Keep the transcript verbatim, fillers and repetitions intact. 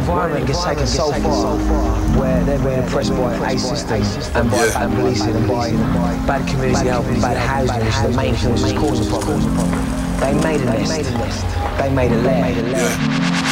environment gets taken so far where they're being oppressed by a system and by bad policing and by bad community health and bad housing, which is the main thing which is causing problems. They made a nest. They made a lair.